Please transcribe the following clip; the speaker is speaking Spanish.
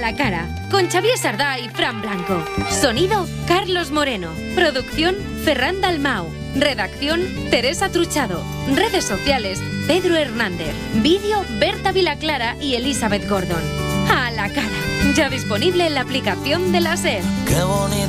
la cara, con Xavier Sardá y Fran Blanco. Sonido, Carlos Moreno. Producción, Ferran Dalmau. Redacción, Teresa Truchado. Redes sociales, Pedro Hernández. Vídeo, Berta Vilaclara y Elizabeth Gordon. A la cara, ya disponible en la aplicación de la SER. Qué bonito.